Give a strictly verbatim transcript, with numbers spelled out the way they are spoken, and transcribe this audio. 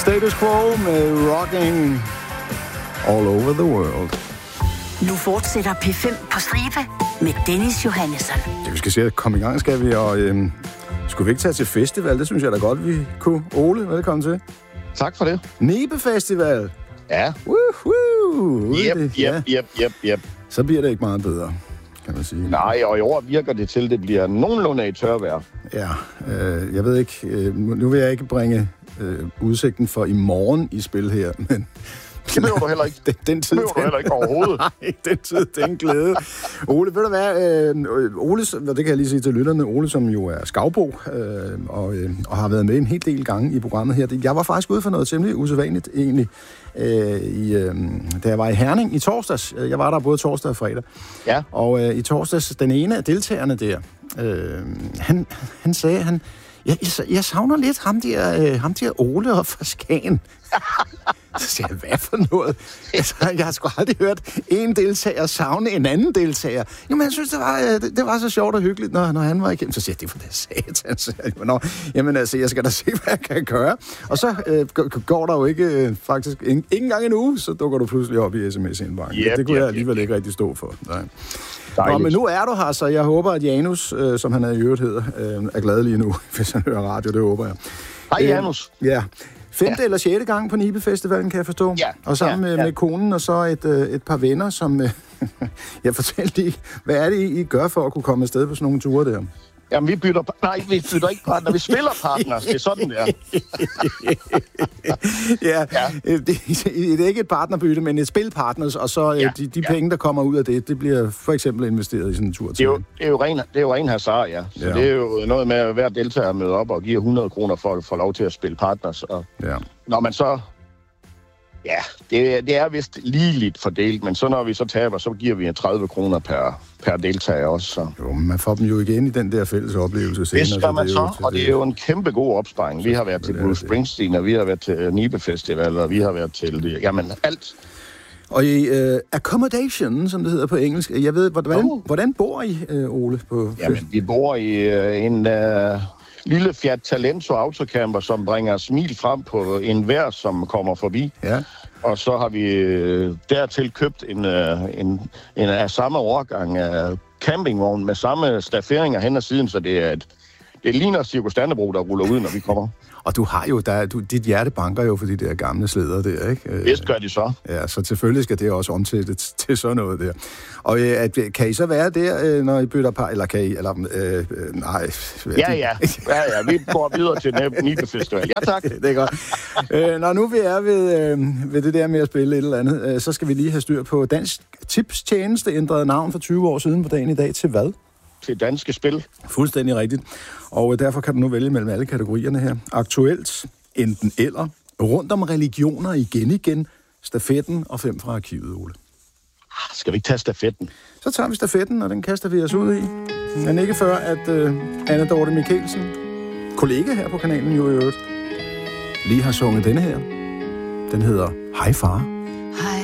Status Quo med Rocking All Over the World. Nu fortsætter P fem på stribe med Dennis Johannesson. Ja, vi skal se at komme i gang, skal vi, og øhm, skulle vi ikke tage til festival? Det synes jeg da godt, vi kunne. Ole, velkommen til. Tak for det. Nibe Festival. Ja. Woohoo! Yep, yep, Ja. yep, yep, yep. Så bliver det ikke meget bedre, kan man sige. Nej, og i år virker det til, det bliver nogenlunde i tørvejr. Ja, øh, jeg ved ikke, øh, nu vil jeg ikke bringe øh, udsigten for i morgen i spil her, men... Det behøver du heller ikke. Den, den tid, det behøver du heller ikke overhovedet. Nej, den tid, den glæde. Ole, ved du hvad? Øh, Ole, det kan jeg lige sige til lytterne, Ole, som jo er skavbo, øh, og, øh, og har været med en hel del gange i programmet her. Jeg var faktisk ude for noget temmelig usædvanligt, egentlig, øh, i, øh, da jeg var i Herning i torsdags. Jeg var der både torsdag og fredag. Ja. Og øh, i torsdags, den ene af deltagerne der, øh, han, han sagde, han, jeg, jeg, jeg savner lidt ham der, øh, ham der Ole og fra Skagen. Så siger jeg, hvad for noget? Altså, jeg har sgu aldrig hørt en deltager savne en anden deltager. Jamen, jeg synes, det var, det, det var så sjovt og hyggeligt, når, når han var igennem. Så siger jeg, det var det satan. Så jeg, Nå, jamen altså, jeg skal da se, hvad jeg kan gøre. Og så øh, går der jo ikke øh, faktisk ikke engang en uge, så dukker du pludselig op i sms-indbakken. Yep, det kunne yep, jeg alligevel yep. ikke rigtig stå for. Nej. Dejligt. Nå, men nu er du her, så jeg håber, at Janus, øh, som han er i øvrigt hedder, øh, er glad lige nu, hvis han hører radio. Det håber jeg. Hej, Janus. Øh, ja. Femte Ja. eller sjette gang på Nibe Festivalen, kan jeg forstå. Ja. Og sammen Ja, med, ja. med konen og så et, øh, et par venner, som... Øh, jeg fortalte lige, hvad er det, I gør for at kunne komme afsted på sådan nogle ture der? Jamen, vi bytter... Nej, vi bytter ikke partner. Vi spiller partners. Det er sådan, det er. ja, Ja. øh, Det, det er ikke et partnerbytte, men et spilpartners, og så øh, Ja, de, de ja. penge, der kommer ud af det, det bliver for eksempel investeret i sådan en tur Det til. er jo, det er jo ren, det er jo ren hasard, ja. Så Ja. det er jo noget med, at hver deltager møder op og giver hundrede kroner for at få lov til at spille partners. Og Ja. når man så... Ja, det, er- det er vist ligeligt fordelt, men så når vi så taber, så giver vi tredive kroner per, per deltager også. Så. Jo, men man får dem jo igen i den der fælles oplevelse senere. Det skal man er så, jo til og det er jo en kæmpe god opsparing. Vi har været til Bruce Springsteen, og vi har været til Nibe Festival, og vi har været til... Jamen, alt. Og i uh, accommodation, som det hedder på engelsk, jeg ved, hvordan, Oh. hvordan bor I, uh, Ole? På Jamen, vi bor i uh, en uh, lille Fiat Talento autocamper, som bringer smil frem på enhver, som kommer forbi. Ja. Og så har vi øh, dertil købt en, øh, en, en af samme årgang af campingvogn med samme stafferinger hen ad siden, så det er et, det ligner Cirkus Dannebrog, der ruller ud, når vi kommer. Og du har jo, der, du, dit hjerte banker jo for de der gamle slæder der, ikke? Øh, Vist gør de så. Ja, så selvfølgelig skal det også omsættes til sådan noget der. Og øh, at, kan I så være der, øh, når I bytter par, eller kan I, eller, øh, øh, nej. Ja, ja, ja, ja, vi går videre til Nibe Festival. Ja, tak. Det er godt. øh, når nu vi er ved, øh, ved det der med at spille et eller andet, øh, så skal vi lige have styr på Dansk Tipstjeneste, ændrede navn for tyve år siden på dagen i dag til hvad? Til Danske Spil. Fuldstændig rigtigt. Og øh, derfor kan du nu vælge mellem alle kategorierne her. Aktuelt, enten eller, rundt om religioner igen igen, stafetten og fem fra arkivet, Ole. Skal vi ikke tage stafetten? Så tager vi stafetten, og den kaster vi os ud i. Men ikke før, at øh, Anne Dorte Mikkelsen, kollega her på kanalen jo i øvrigt, lige har sunget denne her. Den hedder Hej Far. Hej